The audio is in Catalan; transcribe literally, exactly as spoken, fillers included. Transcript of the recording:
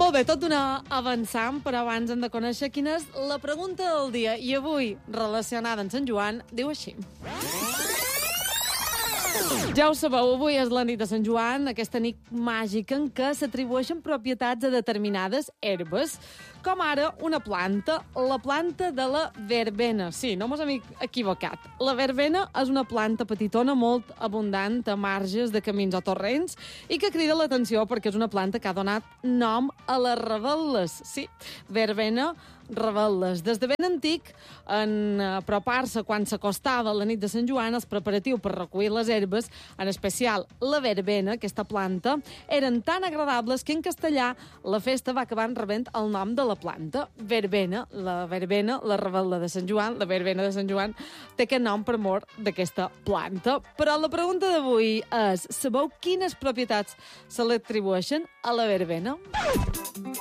Molt bé, tot d'una avançant, però abans hem de conèixer quina és la pregunta del dia. I avui, relacionada amb Sant Joan, diu així. Ja ho sabeu, avui és la nit de Sant Joan, aquesta nit màgica en què s'atribueixen propietats a determinades herbes, com ara una planta, la planta de la verbena. Sí, no mos hem equivocat. La verbena és una planta petitona molt abundant a marges de camins o torrents i que crida l'atenció perquè és una planta que ha donat nom a les rebel·les. Sí, verbena, rebel·les. Des de ben antic, en apropar-se quan s'acostava la nit de Sant Joan, els preparatius per recollir les herbes, en especial la verbena, aquesta planta, eren tan agradables que en castellà la festa va acabar rebent el nom de la planta. Verbena, la verbena, la rebel·la de Sant Joan, la verbena de Sant Joan, té aquest nom per mort d'aquesta planta. Però la pregunta d'avui és, sabeu quines propietats se li atribueixen a la verbena?